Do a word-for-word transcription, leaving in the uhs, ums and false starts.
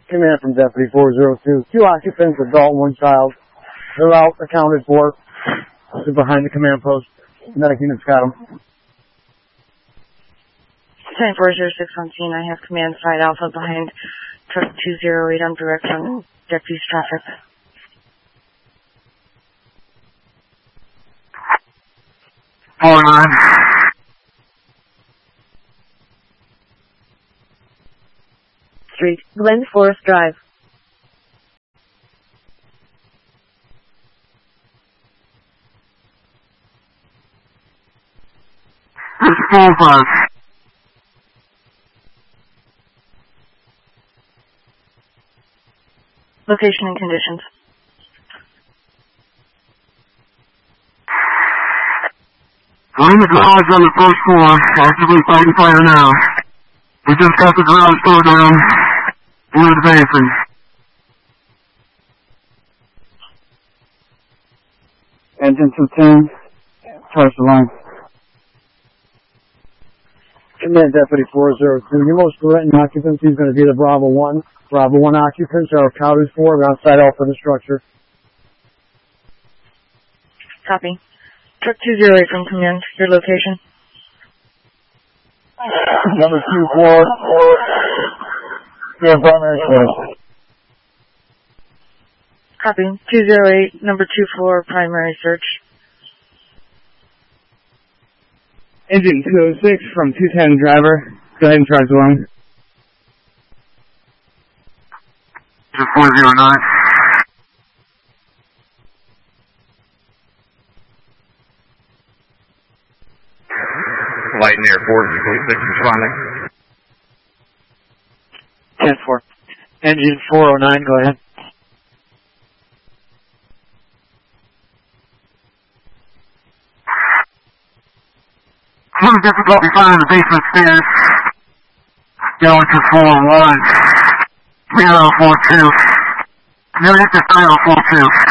Command from Deputy four oh two. Two occupants, adult, one child. They're out, accounted for. They're behind the command post. Medic unit's got them. ten four oh six on scene. I have command side Alpha behind truck two oh eight on direct on deputy's traffic. four nine. Street, Glen Forest Drive. four five. Location and conditions. Line of the odds on the first floor, actively fighting fire now. We just got the garage door down. We're advancing. Engine two ten. Charge the line. Command Deputy four oh two. Your most threatened occupancy is going to be the Bravo one. Bravo one occupants are accounted for. We're outside off of the structure. Copy. Truck two oh eight from command. Your location. Number two four. Your primary search. Copy. two oh eight, number two four, primary search. Engine two oh six from two ten driver. Go ahead and charge the line. four oh nine. Light and Air Force, six responding. ten four. Engine four oh nine, go ahead. Some difficulty finding the basement stairs. Going to four one. zero four two. No, that's a zero four two.